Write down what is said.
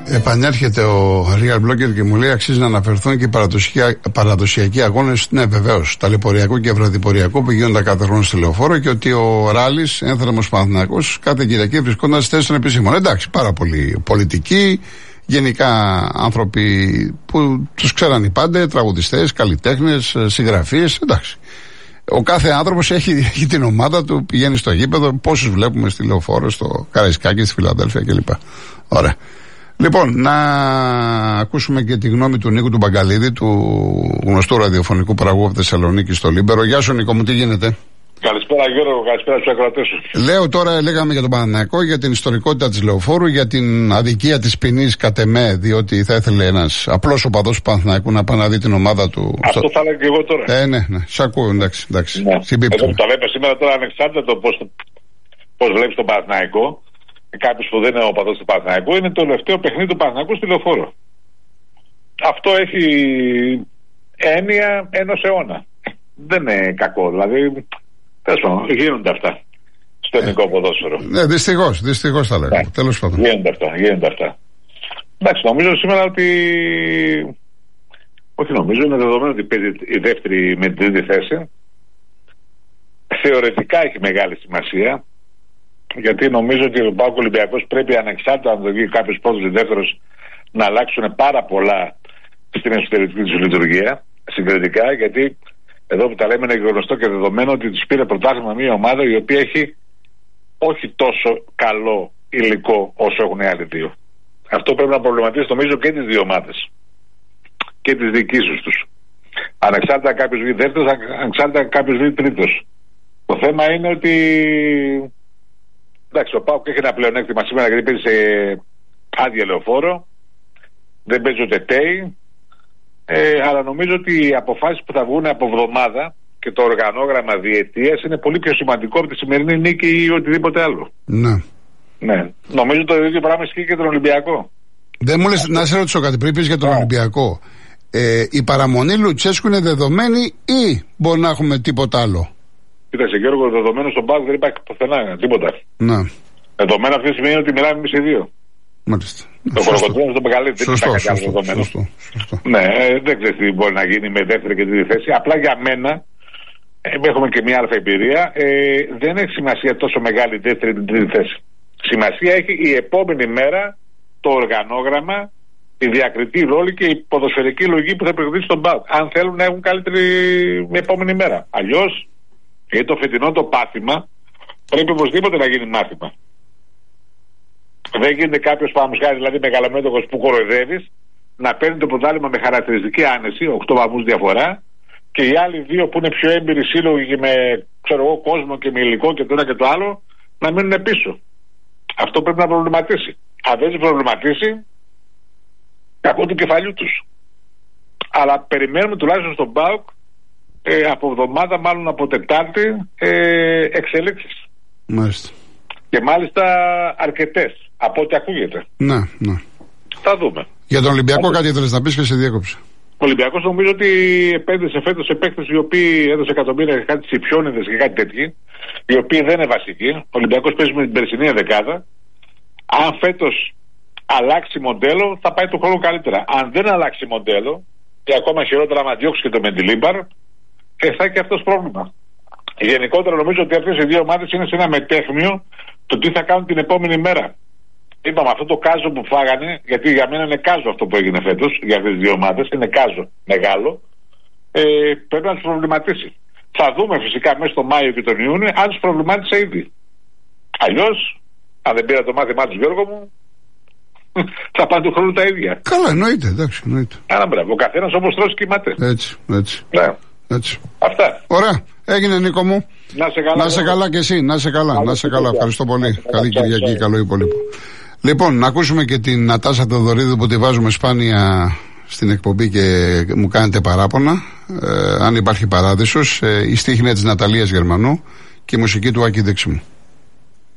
Επανέρχεται ο Real Blogger και μου λέει: αξίζει να αναφερθούν και οι παραδοσιακοί αγώνες. Ναι, βεβαίως. Ταλαιπωριακό και βραδυποριακό που γίνονται κάθε χρόνο στη Λεωφόρο και ότι ο Ράλης, ένθερμος Παναθηναϊκός, κάθε Κυριακή βρισκόταν στις θέσεις των επισήμων. Εντάξει, πάρα πολύ πολιτικοί, γενικά άνθρωποι που τους ξέραν οι πάντες, τραγουδιστές, καλλιτέχνες, συγγραφείς. Εντάξει. Ο κάθε άνθρωπος έχει την ομάδα του, πηγαίνει στο γήπεδο. Πόσους βλέπουμε στη Λεωφόρο, στο Καραϊσκάκι, στη Φιλαδέλφια κλπ. Ωραία. Λοιπόν, να ακούσουμε και τη γνώμη του Νίκου του Μπαγκαλίδη, του γνωστού ραδιοφωνικού παραγωγού από Θεσσαλονίκη στο Λίμπερο. Γεια σου, Νίκο μου, τι γίνεται? Καλησπέρα, Γιώργο, καλησπέρα στους ακροατές σου. Λέω τώρα, λέγαμε για τον Παναθηναϊκό, για την ιστορικότητα της Λεωφόρου, για την αδικία της ποινής κατ' εμέ, διότι θα ήθελε ένας απλός οπαδός του Παναθηναϊκού να πάει να δει την ομάδα του. Αυτό θα έλεγα και εγώ τώρα. Ναι, σ' ακούω, εντάξει. Ναι. Συμπίπτουμε. Εδώ που τα λέμε σήμερα τώρα, ανεξάρτητα το πώς βλέπεις τον Παναθηναϊκό, κάποιος που δεν είναι ο οπαδός του Παναθηναϊκού, είναι το τελευταίο παιχνίδι του Παναθηναϊκού στη Λεωφόρο. Αυτό έχει έννοια ενός αιώνα. Δεν είναι κακό, δηλαδή. Γίνονται αυτά στο ελληνικό ποδόσφαιρο. Ναι, δυστυχώς θα λέγαμε. Τέλος πάντων. Γίνονται αυτά. Εντάξει, νομίζω σήμερα ότι. Όχι, νομίζω, είναι δεδομένο ότι παίζει η δεύτερη με την τρίτη θέση. Θεωρητικά έχει μεγάλη σημασία. Γιατί νομίζω ότι ο ΠΑΟΚ Ολυμπιακός πρέπει ανεξάρτητα να το βγει κάποιο πρώτος ή δεύτερος να αλλάξουν πάρα πολλά στην εσωτερική του λειτουργία συγκριτικά. Γιατί εδώ που τα λέμε είναι γνωστό και δεδομένο ότι τους πήρε πρωτάθλημα μια ομάδα η οποία έχει όχι τόσο καλό υλικό όσο έχουν οι άλλοι δύο. Αυτό πρέπει να προβληματίσει νομίζω και τις δύο ομάδες και τις διοικήσεις τους. Ανεξάρτητα κάποιος βγει δεύτερος, ανεξάρτητα κάποιος βγει τρίτος. Το θέμα είναι ότι εντάξει, ο ΠΑΟΚ έχει ένα πλεονέκτημα σήμερα γιατί παίζει σε άδεια Λεωφόρο, δεν παίζει ούτε ΤΕΙ. Αλλά νομίζω ότι οι αποφάσεις που θα βγουν από εβδομάδα και το οργανόγραμμα διετίας είναι πολύ πιο σημαντικό από τη σημερινή νίκη ή οτιδήποτε άλλο. Ναι. Νομίζω το ίδιο πράγμα ισχύει και τον Ολυμπιακό. Δεν μου λες, να σε ρωτήσω κάτι πριν πεις για τον Ολυμπιακό. Η παραμονή Λουτσέσκου είναι δεδομένη ή μπορεί να έχουμε τίποτα άλλο? Κοίταξε, Γιώργο, δεδομένο στον ΠΑΟΚ δεν υπάρχει πουθενά τίποτα. Ναι. Δεδομένο αυτή τη στιγμή είναι ότι μιλάμε εμείς οι δύο. Μάλιστα. Το Κολοκοτρώνη είναι το μεγαλύτερο, δεν είναι κάτι άλλο δεδομένο. Ναι, δεν ξέρει τι μπορεί να γίνει με δεύτερη και τρίτη θέση. Απλά για μένα, έχουμε και μια αλφα εμπειρία, δεν έχει σημασία τόσο μεγάλη η δεύτερη και τρίτη θέση. Σημασία έχει η επόμενη μέρα, το οργανόγραμμα, η διακριτή ρόλη και η ποδοσφαιρική λογική που θα προκριθεί στον ΠΑΟΚ. Αν θέλουν να έχουν καλύτερη επόμενη μέρα. Αλλιώς, γιατί το φετινό το πάθημα πρέπει οπωσδήποτε να γίνει μάθημα. Δεν γίνεται κάποιος παραμουσχάρι, δηλαδή μεγαλομέτωχος που κοροϊδεύεις, να παίρνει το πρωτάθλημα με χαρακτηριστική άνεση, 8 βαθμούς διαφορά, και οι άλλοι δύο που είναι πιο έμπειροι σύλλογοι και με κόσμο και με υλικό και το ένα και το άλλο, να μείνουν πίσω. Αυτό πρέπει να προβληματίσει. Αν δεν προβληματίσει, κακό του κεφαλιού τους. Αλλά περιμένουμε τουλάχιστον στον ΠΑΟΚ από εβδομάδα, μάλλον από Τετάρτη, εξελίξεις. Μάλιστα. Και μάλιστα αρκετές, από ό,τι ακούγεται. Ναι. Θα δούμε. Για τον Ολυμπιακό κάτι ήθελες να πεις και σε διέκοψε. Ο Ολυμπιακός νομίζω ότι επένδυσε φέτος σε παίκτες οι οποίοι έδωσε εκατομμύρια και κάτι Τσιπιόνιδες και κάτι τέτοιοι, οι οποίοι δεν είναι βασικοί. Ο Ολυμπιακός παίζει με την περσινή δεκάδα. Αν φέτος αλλάξει μοντέλο, θα πάει του χρόνου καλύτερα. Αν δεν αλλάξει μοντέλο, και ακόμα χειρότερα να διώξει και το Μεντιλίμπαρ, θα έχει και αυτός πρόβλημα. Γενικότερα νομίζω ότι αυτές οι δύο ομάδες είναι σε ένα μετέχμιο το τι θα κάνουν την επόμενη μέρα. Είπαμε αυτό το κάζο που φάγανε, γιατί για μένα είναι κάζο αυτό που έγινε φέτος για αυτές τις δύο ομάδες, είναι κάζο μεγάλο, πρέπει να τους προβληματίσει. Θα δούμε φυσικά μέσα στο Μάιο και τον Ιούνιο αν τους προβλημάτισε ήδη. Αλλιώς, αν δεν πήρα το μάθημά τους, Γιώργο μου, θα πάνε του χρόνου τα ίδια. Καλά, εννοείται, εντάξει, εννοείται. Άρα μπράβο, ο καθένας όπως τρώσει κοιμάται. Έτσι. Ναι. Έτσι. Αυτά. Ωραία. Έγινε, Νίκο μου. Να σε καλά και εσύ. Να σε καλά. Ευχαριστώ πολύ. Καλή Κυριακή, καλό υπόλοιπο. Λοιπόν, να ακούσουμε και την Νατάσα Θεοδωρίδου που τη βάζουμε σπάνια στην εκπομπή και μου κάνετε παράπονα. Αν υπάρχει παράδεισος, η στίχη είναι της Ναταλίας Γερμανού και η μουσική του Άκη Δεξιμού.